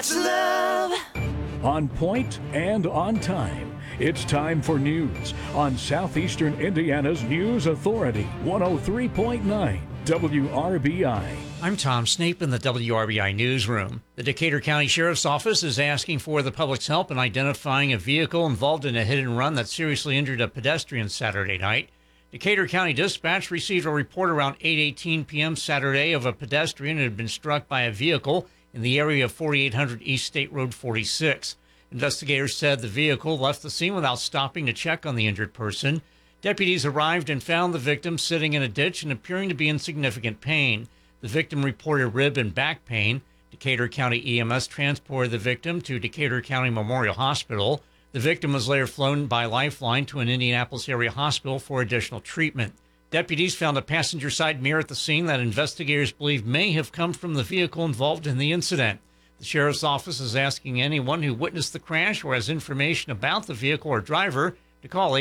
That's love. On point and on time. It's time for news on Southeastern Indiana's News Authority, 103.9 WRBI. I'm Tom Snape in the WRBI newsroom. The Decatur County Sheriff's Office is asking for the public's help in identifying a vehicle involved in a hit and run that seriously injured a pedestrian Saturday night. Decatur County Dispatch received a report around 8:18 p.m. Saturday of a pedestrian who had been struck by a vehicle in the area of 4800 East State Road 46. Investigators said the vehicle left the scene without stopping to check on the injured person. Deputies arrived and found the victim sitting in a ditch and appearing to be in significant pain. The victim reported rib and back pain. Decatur County EMS transported the victim to Decatur County Memorial Hospital. The victim was later flown by Lifeline to an Indianapolis area hospital for additional treatment. Deputies found a passenger side mirror at the scene that investigators believe may have come from the vehicle involved in the incident. The Sheriff's Office is asking anyone who witnessed the crash or has information about the vehicle or driver to call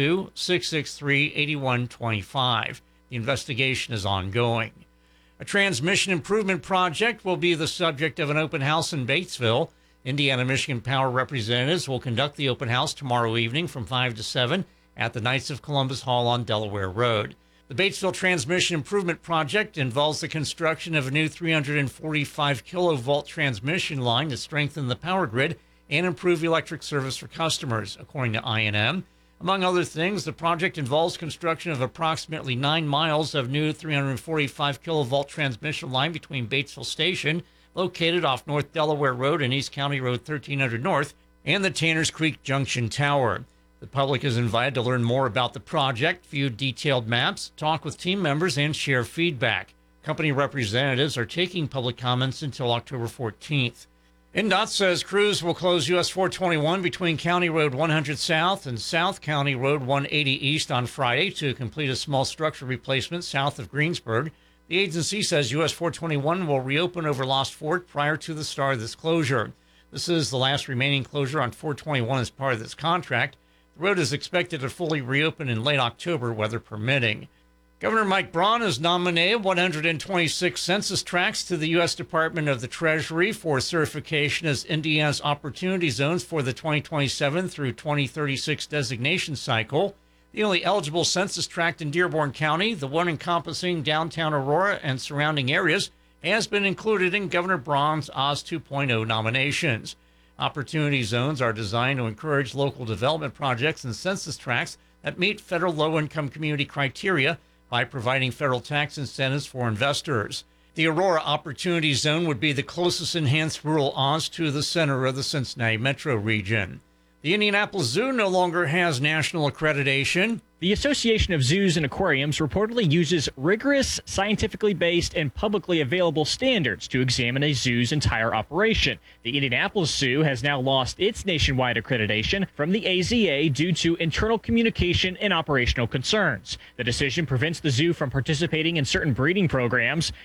812-663-8125. The investigation is ongoing. A transmission improvement project will be the subject of an open house in Batesville. Indiana-Michigan Power representatives will conduct the open house tomorrow evening from 5 to 7 at the Knights of Columbus Hall on Delaware Road. The Batesville Transmission Improvement Project involves the construction of a new 345 kilovolt transmission line to strengthen the power grid and improve electric service for customers, according to I&M. Among other things, the project involves construction of approximately 9 miles of new 345 kilovolt transmission line between Batesville Station, located off North Delaware Road and East County Road 1300 North, and the Tanners Creek Junction Tower. The public is invited to learn more about the project, view detailed maps, talk with team members, and share feedback. Company representatives are taking public comments until October 14th. INDOT says crews will close US 421 between County Road 100 South and South County Road 180 East on Friday to complete a small structure replacement south of Greensburg. The agency says US 421 will reopen over Lost Fork prior to the start of this closure. This is the last remaining closure on 421 as part of this contract. The road is expected to fully reopen in late October, weather permitting. Governor Mike Braun has nominated 126 census tracts to the U.S. Department of the Treasury for certification as Indiana's opportunity zones for the 2027 through 2036 designation cycle. The only eligible census tract in Dearborn County, the one encompassing downtown Aurora and surrounding areas, has been included in Governor Braun's Oz 2.0 nominations. Opportunity zones are designed to encourage local development projects and census tracts that meet federal low-income community criteria by providing federal tax incentives for investors. The Aurora Opportunity Zone would be the closest enhanced rural Oz to the center of the Cincinnati metro region. The Indianapolis Zoo no longer has national accreditation. The Association of Zoos and Aquariums reportedly uses rigorous, scientifically based, and publicly available standards to examine a zoo's entire operation. The Indianapolis Zoo has now lost its nationwide accreditation from the AZA due to internal communication and operational concerns. The decision prevents the zoo from participating in certain breeding programs.